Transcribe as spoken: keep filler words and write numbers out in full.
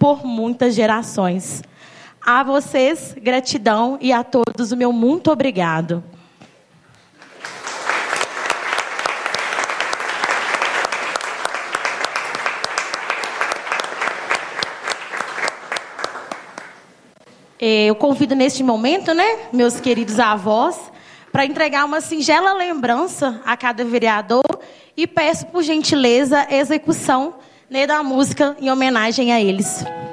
por muitas gerações. A vocês, gratidão, e a todos o meu muito obrigado. Eu convido neste momento, né, meus queridos avós, para entregar uma singela lembrança a cada vereador e peço, por gentileza, a execução, né, da música em homenagem a eles.